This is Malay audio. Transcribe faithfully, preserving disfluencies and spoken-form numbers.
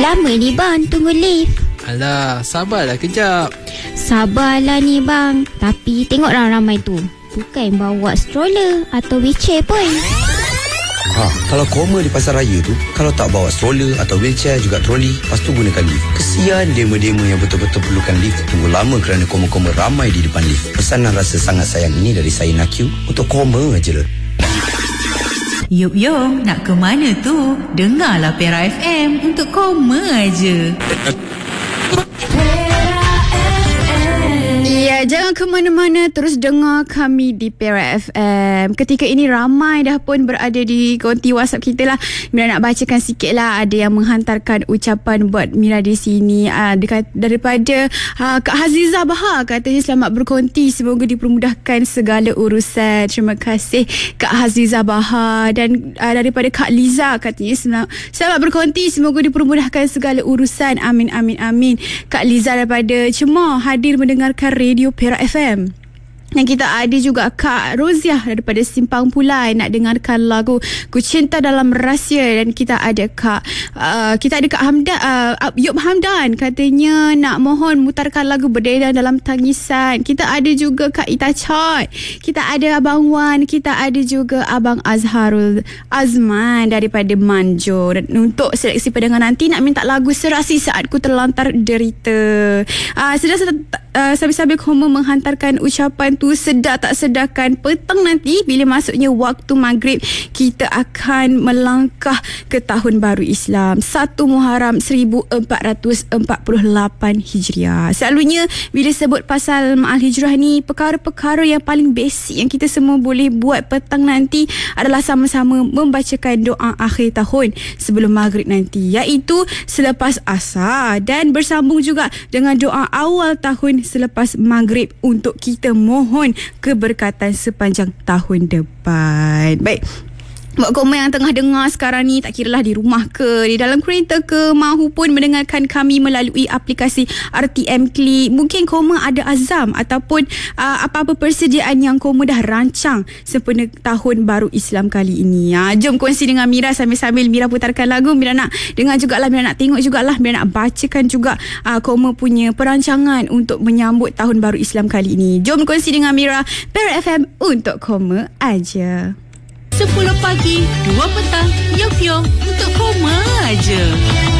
Lama ni bang tunggu lift. Alah, sabarlah kejap. Sabarlah ni bang. Tapi tengok orang ramai tu, bukan bawa stroller atau wheelchair pun. Ha, kalau koma di pasar raya tu, kalau tak bawa stroller atau wheelchair juga troli, lepas tu gunakan lift. Kesian demo-demo yang betul-betul perlukan lift tunggu lama kerana koma-koma ramai di depan lift. Pesanan rasa sangat sayang ini dari saya Nakyu untuk koma aja. Yup yup, nak ke mana tu? Dengarlah Pera F M untuk koma aja. Ya, jangan ke mana-mana, terus dengar kami di Pera F M. Ketika ini ramai dah pun berada di konti WhatsApp kita lah. Mira nak bacakan sikit lah. Ada yang menghantarkan ucapan buat Mira di sini. Uh, dekat, daripada uh, Kak Hazizah Bahar, katanya selamat berkonti, semoga dipermudahkan segala urusan. Terima kasih Kak Hazizah Bahar. Dan uh, daripada Kak Liza, katanya selamat, selamat berkonti, semoga dipermudahkan segala urusan. Amin, amin, amin. Kak Liza daripada Cemar hadir mendengarkan Radio Pera F M. Dan kita ada juga Kak Roziah daripada Simpang Pulai nak dengarkan lagu Ku Cinta Dalam Rahsia. Dan kita ada Kak uh, kita ada Kak Hamdan, uh, Yop Hamdan, katanya nak mohon mutarkan lagu Berdendang Dalam Tangisan. Kita ada juga Kak Ita Choi, kita ada Abang Wan, kita ada juga Abang Azharul Azman daripada Manjo. Dan untuk seleksi pendengar nanti nak minta lagu Serasi Saat Ku Terlantar Derita. uh, Sedang uh, sambil-sambil koma menghantarkan ucapan tu, sedar tak sedarkan petang nanti bila masuknya waktu maghrib, kita akan melangkah ke tahun baru Islam satu Muharram seribu empat ratus empat puluh lapan Hijriah. Selalunya bila sebut pasal Ma'al Hijrah ni, perkara-perkara yang paling basic yang kita semua boleh buat petang nanti adalah sama-sama membacakan doa akhir tahun sebelum maghrib nanti, iaitu selepas asar, dan bersambung juga dengan doa awal tahun selepas maghrib untuk kita mohon mohon keberkatan sepanjang tahun depan. Baik, buat komen yang tengah dengar sekarang ni, tak kiralah di rumah ke, di dalam kereta ke, mahupun mendengarkan kami melalui aplikasi R T M Click. Mungkin koma ada azam ataupun uh, apa-apa persediaan yang koma dah rancang sempena tahun baru Islam kali ini. Ha, jom kongsi dengan Mira sambil-sambil Mira putarkan lagu. Mira nak dengar jugalah, Mira nak tengok jugalah, Mira nak bacakan juga uh, koma punya perancangan untuk menyambut tahun baru Islam kali ini. Jom kongsi dengan Mira. Pera F M untuk koma aja. sepuluh pagi, dua petang, Yok Yok untuk koma aja.